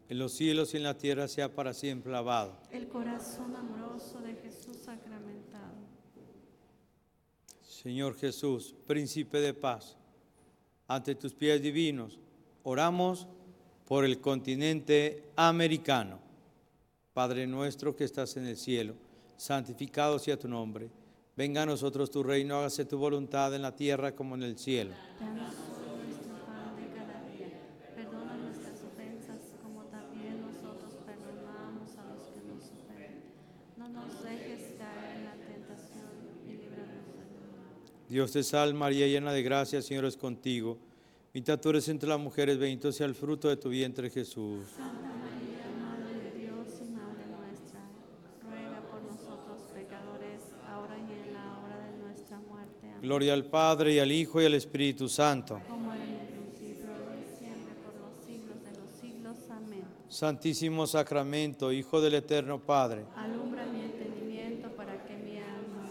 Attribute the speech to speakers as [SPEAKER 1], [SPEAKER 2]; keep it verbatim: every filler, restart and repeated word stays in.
[SPEAKER 1] en los cielos y en la tierra sea para siempre alabado.
[SPEAKER 2] El corazón amoroso de Jesús sacramentado.
[SPEAKER 1] Señor Jesús, príncipe de paz, ante tus pies divinos, oramos por el continente americano. Padre nuestro que estás en el cielo, santificado sea tu nombre. Venga a nosotros tu reino, hágase tu voluntad en la tierra como en el cielo.
[SPEAKER 2] Danos hoy nuestro pan de cada día. Perdona nuestras ofensas como también nosotros perdonamos a los que nos ofenden. No nos dejes caer en la tentación y líbranos del mal.
[SPEAKER 1] Dios te salve María, llena de gracia, el Señor es contigo. Bendita tú eres entre las mujeres, bendito sea el fruto de tu vientre Jesús.
[SPEAKER 2] Santa María, Madre de Dios y Madre nuestra, ruega por nosotros pecadores, ahora y en la hora de nuestra muerte. Amén.
[SPEAKER 1] Gloria al Padre, y al Hijo, y al Espíritu Santo.
[SPEAKER 2] Como en el principio, ahora y siempre, por los siglos de los siglos. Amén.
[SPEAKER 1] Santísimo Sacramento, Hijo del Eterno Padre,
[SPEAKER 2] Alumbre